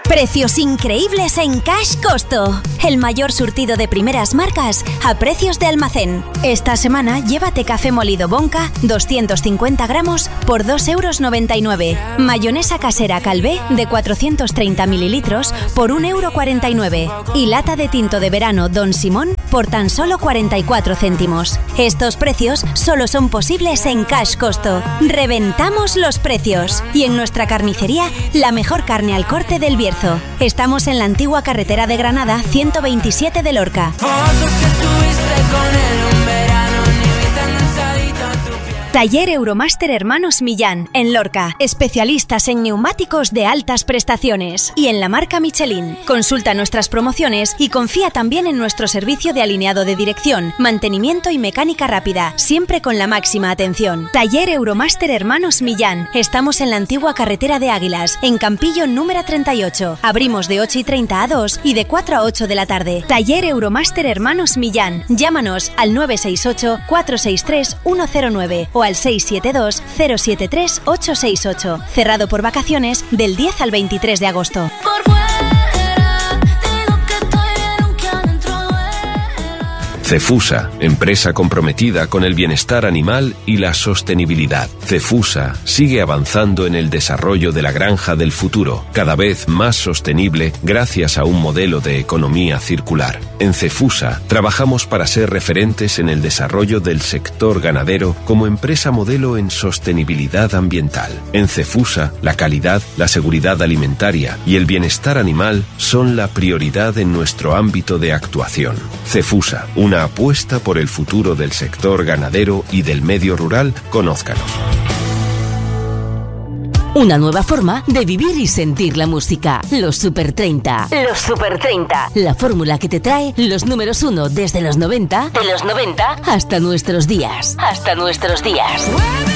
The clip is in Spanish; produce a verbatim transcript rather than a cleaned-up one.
Precios increíbles en Cash Costo. El mayor surtido de primeras marcas a precios de almacén. Esta semana llévate café molido Bonca doscientos cincuenta gramos por dos euros noventa y nueve. Mayonesa casera Calvé de cuatrocientos treinta mililitros por un euro cuarenta y nueve. Y lata de tinto de verano Don Simón por tan solo cuarenta y cuatro céntimos. Estos precios solo son posibles en Cash Costo. Reventamos los precios. Y en nuestra carnicería, la mejor carne al corte del Bierzo. Estamos en la antigua carretera de Granada, ciento veintisiete de Lorca. Taller Euromaster Hermanos Millán, en Lorca. Especialistas en neumáticos de altas prestaciones. Y en la marca Michelin. Consulta nuestras promociones y confía también en nuestro servicio de alineado de dirección, mantenimiento y mecánica rápida, siempre con la máxima atención. Taller Euromaster Hermanos Millán. Estamos en la antigua carretera de Águilas, en Campillo número treinta y ocho. Abrimos de ocho y treinta a dos y de cuatro a ocho de la tarde. Taller Euromaster Hermanos Millán. Llámanos al nueve seis ocho, cuatro seis tres, uno cero nueve o al seis siete dos, cero siete tres, ocho seis ocho. Cerrado por vacaciones del diez al veintitrés de agosto. Cefusa, empresa comprometida con el bienestar animal y la sostenibilidad. Cefusa sigue avanzando en el desarrollo de la granja del futuro, cada vez más sostenible gracias a un modelo de economía circular. En Cefusa trabajamos para ser referentes en el desarrollo del sector ganadero como empresa modelo en sostenibilidad ambiental. En Cefusa, la calidad, la seguridad alimentaria y el bienestar animal son la prioridad en nuestro ámbito de actuación. Cefusa, una apuesta por el futuro del sector ganadero y del medio rural. Conózcanos. Una nueva forma de vivir y sentir la música. Los Super treinta. Los Super treinta. La fórmula que te trae los números uno desde los noventa, de los noventa hasta nuestros días. Hasta nuestros días.